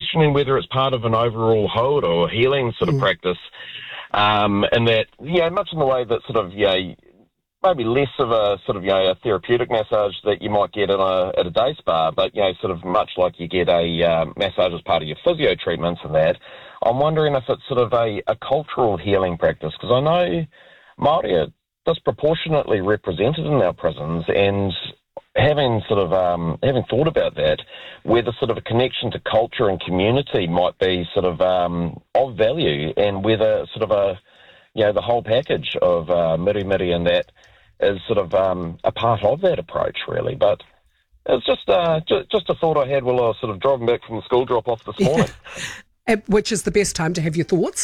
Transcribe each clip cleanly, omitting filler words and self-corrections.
questioning whether it's part of an overall hold or healing sort of practice, and that, much in the way that sort of, maybe less of a sort of, a therapeutic massage that you might get at a day spa, but, sort of much like you get a massage as part of your physio treatments and that. I'm wondering if it's sort of a cultural healing practice, because I know Māori are disproportionately represented in our prisons, and having thought about that, whether sort of a connection to culture and community might be sort of value, and whether sort of the whole package of miri and that is sort of a part of that approach, really. But it's just a thought I had while I was sort of driving back from the school drop-off this morning. Which is the best time to have your thoughts.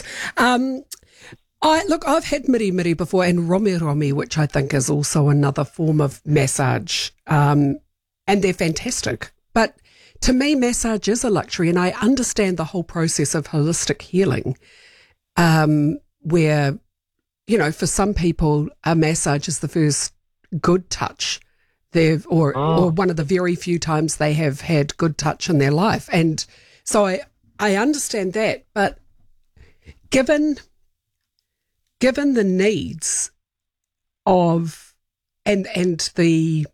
I've had miri before, and romi, which I think is also another form of massage, and they're fantastic. But to me, massage is a luxury, and I understand the whole process of holistic healing, where, for some people, a massage is the first good touch or one of the very few times they have had good touch in their life. And so I understand that, but given the needs of and the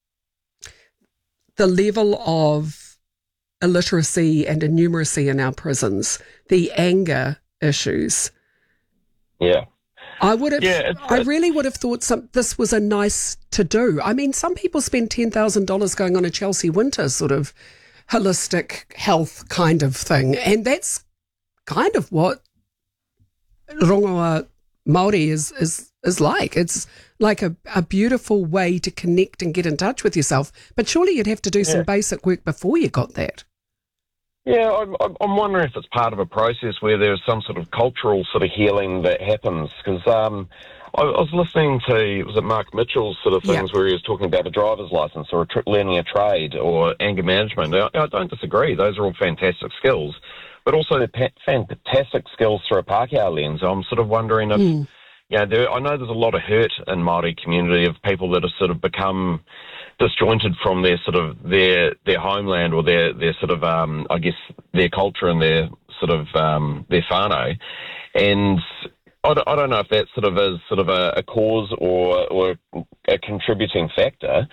level of illiteracy and innumeracy in our prisons, the anger issues. Yeah. I really would have thought this was a nice to do. I mean, some people spend $10,000 going on a Chelsea Winter sort of holistic health kind of thing, and that's kind of what rongoa Māori is like. It's like a beautiful way to connect and get in touch with yourself, but surely you'd have to do some basic work before you got that. Yeah, I'm wondering if it's part of a process where there's some sort of cultural sort of healing that happens, because I was listening to, was it Mark Mitchell's sort of things where he was talking about a driver's license or learning a trade or anger management. I don't disagree. Those are all fantastic skills, but also they're fantastic skills through a Pākehā lens. I'm sort of wondering if, I know there's a lot of hurt in Māori community of people that have sort of become disjointed from their sort of their homeland or their sort of I guess their culture and their sort of their whānau, and I don't know if that sort of is sort of a cause or a contributing factor.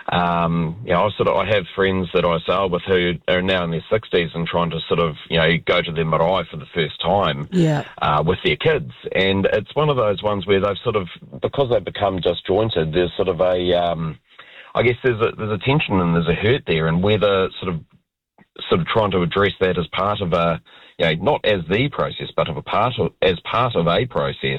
I have friends that I sail with who are now in their 60s and trying to sort of go to their marae for the first time with their kids, and it's one of those ones where they've sort of, because they've become disjointed, there's sort of a I guess there's a tension and there's a hurt there, and whether sort of trying to address that as part of a, not as the process, but as part of a process,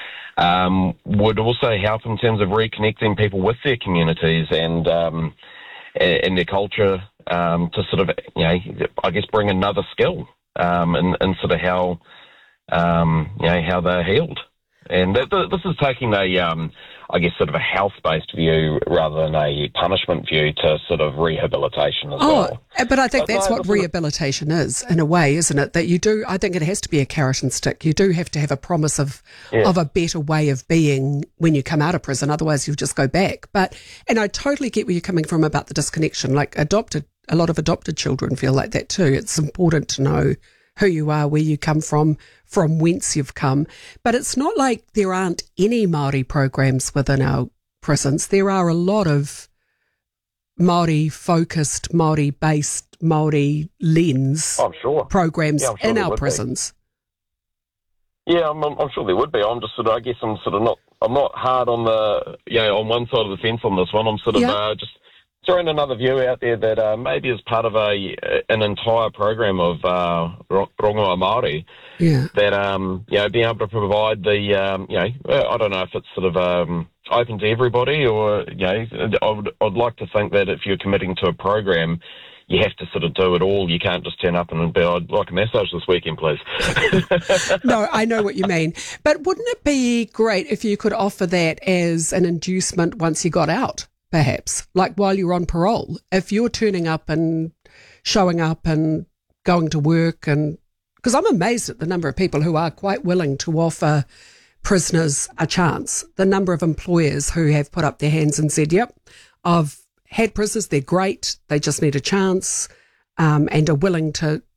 would also help in terms of reconnecting people with their communities and their culture, to sort of, I guess bring another skill in sort of how they're healed. And this is taking a, I guess, sort of a health-based view rather than a punishment view to sort of rehabilitation as well. But I think that's what rehabilitation is, in a way, isn't it? That you do, I think it has to be a carrot and stick. You do have to have a promise of a better way of being when you come out of prison. Otherwise, you'll just go back. And I totally get where you're coming from about the disconnection. Like a lot of adopted children feel like that too. It's important to know who you are, where you come from whence you've come. But it's not like there aren't any Māori programs within our prisons. There are a lot of Māori-focused, Māori-based, Māori lens programs in our prisons. Yeah, I'm sure there would be. I'm just sort of, I guess I'm not hard on the, on one side of the fence on this one. I'm sort of just throwing another view out there that maybe as part of an entire program of rongoa Māori, that being able to provide the I don't know if it's sort of open to everybody, or I'd like to think that if you're committing to a program, you have to sort of do it all. You can't just turn up and be, I'd like a massage this weekend, please. No, I know what you mean. But wouldn't it be great if you could offer that as an inducement once you got out? Perhaps, like while you're on parole, if you're turning up and showing up and going to work, and because I'm amazed at the number of people who are quite willing to offer prisoners a chance, the number of employers who have put up their hands and said, yep, I've had prisoners, they're great, they just need a chance, and are willing to